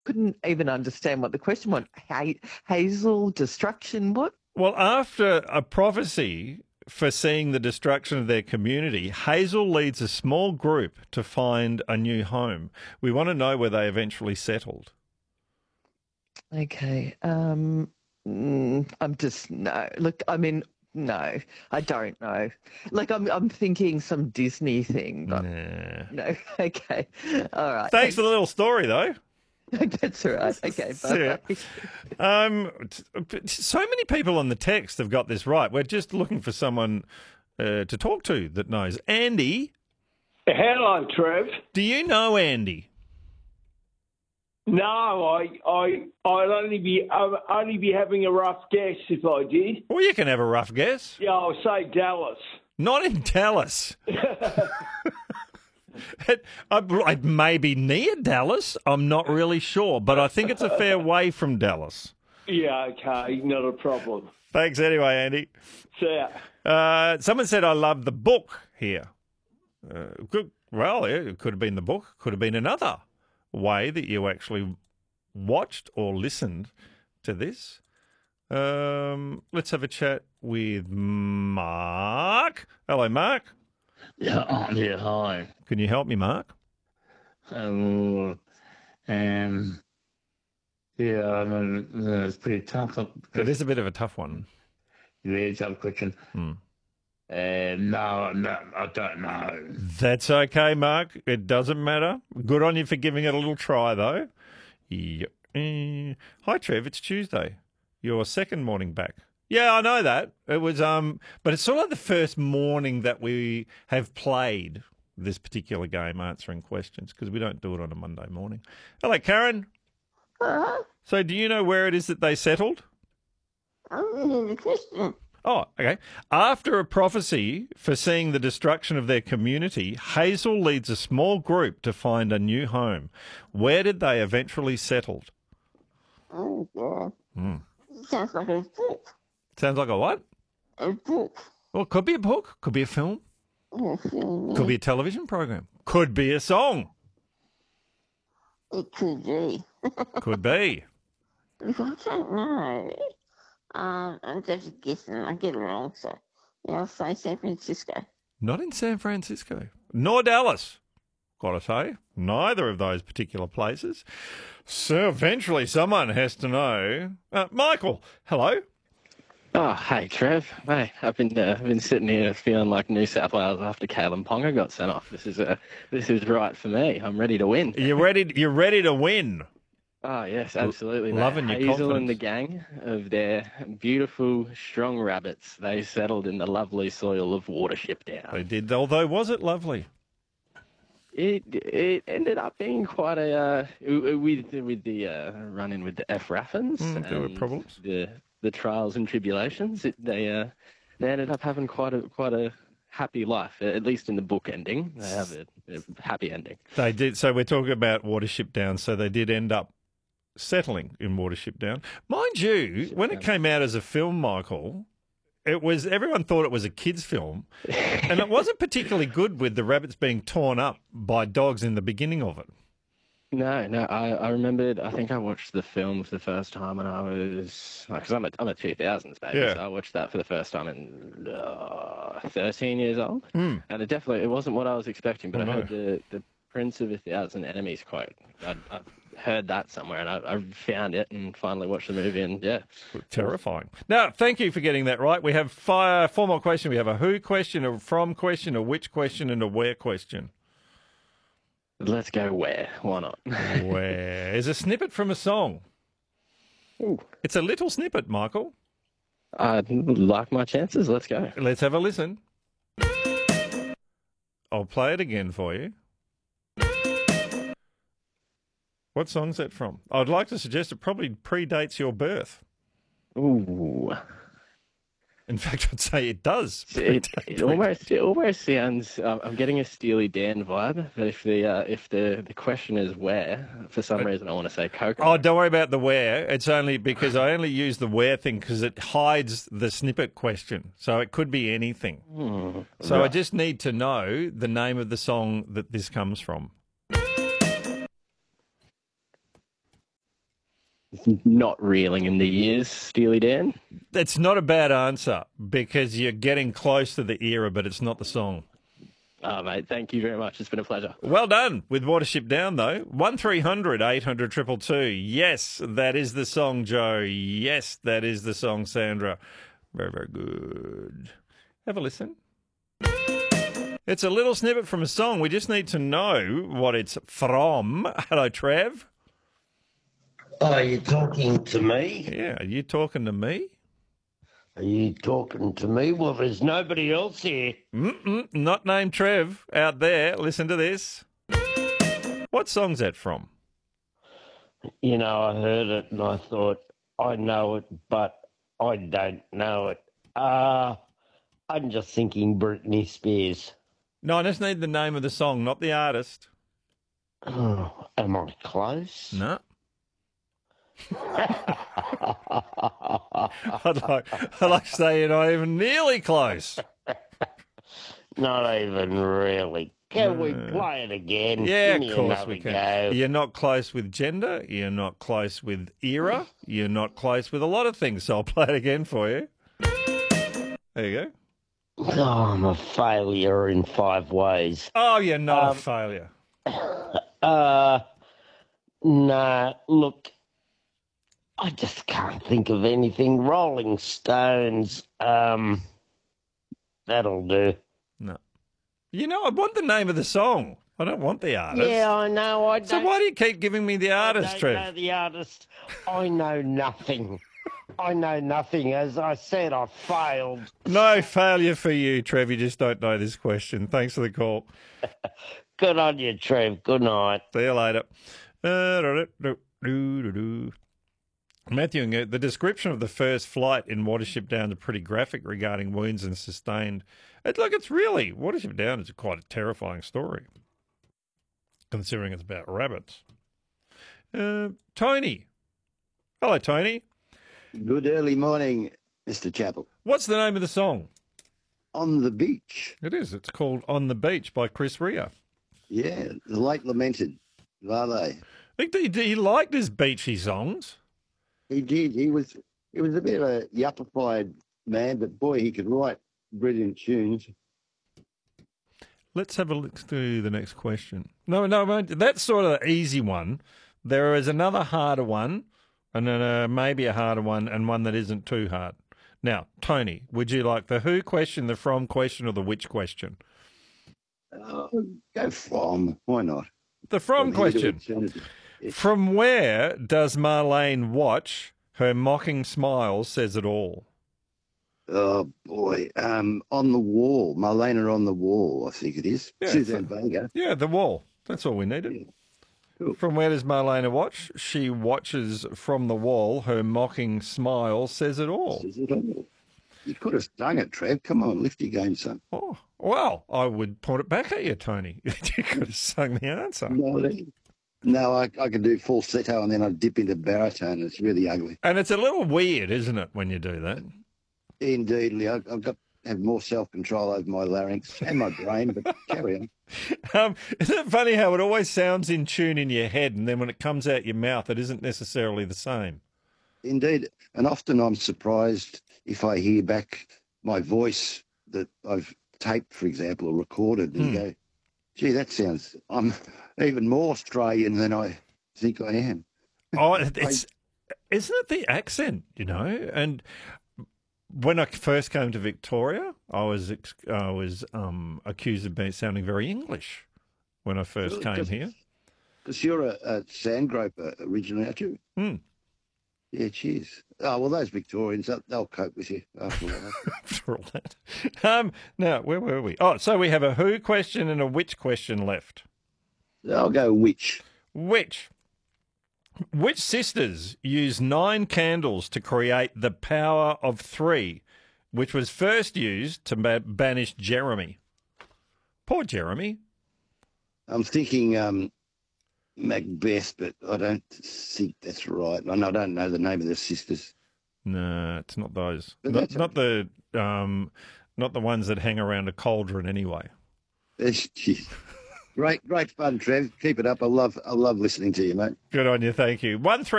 couldn't even understand what the question was. Hazel destruction. What? Well, after a prophecy foreseeing the destruction of their community, Hazel leads a small group to find a new home. We want to know where they eventually settled. Okay. I'm just no. Look, I mean, no, I don't know. Like I'm thinking some Disney thing, but Nah. no. Okay. All right. Thanks for the little story, though. That's all right. Okay. Bye Yeah. bye. So many people on the text have got this right. We're just looking for someone to talk to that knows. Andy, Hello, Trev. do you know Andy? No, I'd only be having a rough guess if I did. Well, you can have a rough guess. Yeah, I'll say Dallas. Not in Dallas. It may be near Dallas. I'm not really sure, but I think it's a fair way from Dallas. Yeah, okay, not a problem. Thanks anyway, Andy. See ya. Someone said I love the book here. Well, it could have been the book. Could have been another way that you actually watched or listened to this. Let's have a chat with Mark. Hello, Mark. Yeah, hi. Can you help me, Mark? Um, um, it's pretty tough. It is a bit of a tough one. Really tough question. Hmm. No, I don't know. That's okay, Mark. It doesn't matter. Good on you for giving it a little try, though. Hi, Trev. It's Tuesday. Your second morning back. Yeah, I know that. It was, but it's sort of the first morning that we have played this particular game, answering questions, because we don't do it on a Monday morning. Hello, Karen. So, do you know where it is that they settled? Oh, okay. After a prophecy foreseeing the destruction of their community, Hazel leads a small group to find a new home. Where did they eventually settle? Oh, God. Sounds like a book. Sounds like a what? A book. Well, it could be a book, could be a film, could be a television program, could be a song, It could be. could be. I don't know. I'm just guessing. I get it wrong, so yeah, I'll say San Francisco. Not in San Francisco, nor Dallas. Gotta say, neither of those particular places. So eventually someone has to know. Michael, hello. Oh, hey, Trev. Hey, I've been sitting here feeling like New South Wales after Kalen Ponga got sent off. This is right for me. I'm ready to win. You're ready to win. Oh, yes, absolutely. Loving your Hazel confidence. and the gang of their beautiful, strong rabbits, they settled in the lovely soil of Watership Down. They did, although was it lovely? It ended up being quite a with the run-in with the F Raffins There were and problems. the trials and tribulations. They ended up having quite a happy life, at least in the book ending. They have a happy ending. They did. So we're talking about Watership Down. So they did end up settling in Watership Down. Mind you, when it came out as a film, Michael, everyone thought it was a kids' film, and it wasn't particularly good with the rabbits being torn up by dogs in the beginning of it. No, I remembered. I think I watched the film for the first time when I was, because I'm a 2000s baby, Yeah. so I watched that for the first time in 13 years old, and it wasn't what I was expecting. But Oh, I no. heard the Prince of a Thousand Enemies quote. I've heard that somewhere, and I found it and finally watched the movie, and yeah. Terrifying. Now, thank you for getting that right. We have four more questions. We have a who question, a from question, a which question, and a where question. Let's go where? Why not? Where is a snippet from a song? Ooh. It's a little snippet, Michael. I like my chances. Let's go. Let's have a listen. I'll play it again for you. What song's that from? I'd like to suggest it probably predates your birth. Ooh. In fact, I'd say it does. It almost sounds. I'm getting a Steely Dan vibe. But if the question is where, for some reason I want to say Coconut. Oh, don't worry about the where. It's only because I only use the where thing because it hides the snippet question. So it could be anything. So I just need to know the name of the song that this comes from. Not reeling in the years, Steely Dan. That's not a bad answer because you're getting close to the era, but it's not the song. Oh, mate, thank you very much. It's been a pleasure. Well done with Watership Down, though. 1300 800 222. Yes, that is the song, Joe. Yes, that is the song, Sandra. Very, very good. Have a listen. It's a little snippet from a song. We just need to know what it's from. Hello, Trev. Oh, are you talking to me? Yeah, are you talking to me? Are you talking to me? Well, there's nobody else here. Not named Trev out there. Listen to this. What song's that from? You know, I heard it and I thought, I know it, but I don't know it. I'm just thinking Britney Spears. No, I just need the name of the song, not the artist. Oh, am I close? No. I'd like to say you're not even nearly close. Not even really. Can we play it again? Yeah, Give me of course another we can. go. You're not close with gender. You're not close with era. You're not close with a lot of things. So I'll play it again for you. There you go. Oh, I'm a failure in 5 ways. Oh, you're not a failure. Nah, look, I just can't think of anything. Rolling Stones, that'll do. No. You know, I want the name of the song. I don't want the artist. Yeah, I know. I don't, So why do you keep giving me the artist, I don't Trev? know the artist. I know nothing. I know nothing. As I said, I failed. No failure for you, Trev. You just don't know this question. Thanks for the call. Good on you, Trev. Good night. See you later. Matthew, the description of the first flight in Watership Down is pretty graphic regarding wounds and sustained. It's really, Watership Down is quite a terrifying story, considering it's about rabbits. Tony. Hello, Tony. Good early morning, Mr. Chappell. What's the name of the song? On the Beach. It is. It's called On the Beach by Chris Rea. Yeah, the late lamented Valet. I think he liked his beachy songs. He did. He was a bit of a yuppified man, but boy, he could write brilliant tunes. Let's have a look through the next question. No, that's sort of the easy one. There is another harder one, and then maybe a harder one, and one that isn't too hard. Now, Tony, would you like the who question, the from question, or the which question? Go from. Why not? The from question. From where does Marlene watch? Her mocking smile says it all. Oh, boy. On the Wall. Marlena on the Wall, I think it is. Yeah, Suzanne Vega. Yeah, The Wall. That's all we needed. Yeah. Cool. From where does Marlena watch? She watches from the wall. Her mocking smile says it all. Says it all. You could have sung it, Trev. Come on, lift your game, son. Oh, well, I would point it back at you, Tony. You could have sung the answer. No, I can do falsetto and then I dip into baritone. It's really ugly. And it's a little weird, isn't it, when you do that? Indeedly. I've got to have more self-control over my larynx and my brain, but carry on. Isn't it funny how it always sounds in tune in your head and then when it comes out your mouth, it isn't necessarily the same? Indeed. And often I'm surprised if I hear back my voice that I've taped, for example, or recorded and go, gee, that sounds... I'm even more Australian than I think I am. Oh, isn't it the accent, you know? And when I first came to Victoria, I was accused of sounding very English when I first came here. Because you're a sandgroper originally, aren't you? Yeah, cheers. Oh, well, those Victorians, they'll cope with you after all that. After all that. Now, where were we? Oh, so we have a who question and a which question left. I'll go which. Which sisters used 9 candles to create the power of 3, which was first used to banish Jeremy? Poor Jeremy. I'm thinking Macbeth, but I don't think that's right. And I don't know the name of the sisters. No, it's not those. But Not the ones that hang around a cauldron anyway. Great fun, Trev. Keep it up. I love listening to you, mate. Good on you. Thank you. 1-3.